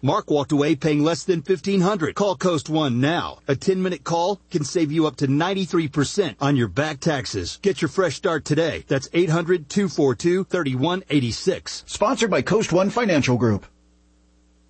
Mark walked away paying less than $1,500. Call Coast One now. A 10-minute call can save you up to 93% on your back taxes. Get your fresh start today. That's 800-242-3186. Sponsored by Coast One Financial Group.